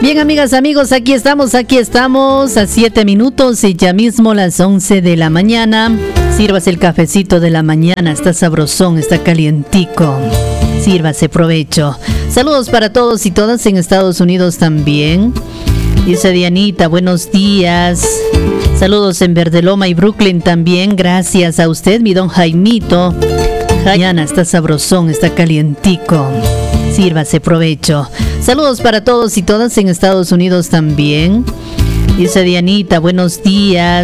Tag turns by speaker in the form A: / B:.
A: Bien, amigas, amigos, aquí estamos a 7 minutos y ya mismo las 11 de la mañana. Sírvase el cafecito de la mañana, está sabrosón, está calientico. Sírvase, provecho. Saludos para todos y todas en Estados Unidos también. Dice Dianita, buenos días. Saludos en Verdeloma y Brooklyn también. Gracias a usted, mi don Jaimito. Mañana está sabrosón, está calientico. Sírvase, provecho. Saludos para todos y todas en Estados Unidos también. Dice Dianita, buenos días.